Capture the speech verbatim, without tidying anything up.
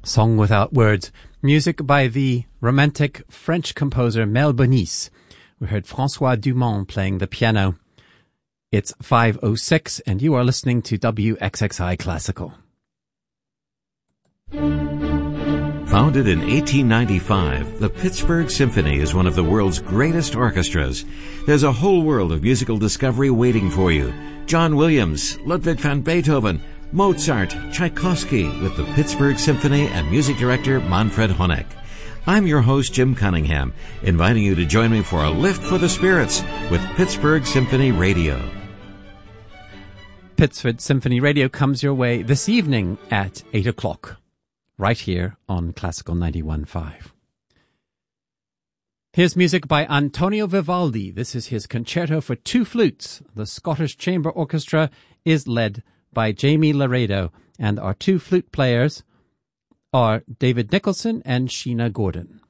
Song Without Words, music by the romantic French composer Mel Bonis. We heard François Dumont playing the piano. It's five oh six and you are listening to W X X I Classical. Founded in eighteen ninety-five, the Pittsburgh Symphony is one of the world's greatest orchestras. There's a whole world of musical discovery waiting for you. John Williams, Ludwig van Beethoven, Mozart, Tchaikovsky, with the Pittsburgh Symphony and music director Manfred Honeck. I'm your host, Jim Cunningham, inviting you to join me for a lift for the spirits with Pittsburgh Symphony Radio. Pittsburgh Symphony Radio comes your way this evening at eight o'clock, right here on Classical ninety-one point five. Here's music by Antonio Vivaldi. This is his concerto for two flutes. The Scottish Chamber Orchestra is led by Jamie Laredo, and our two flute players are David Nicholson and Sheena Gordon.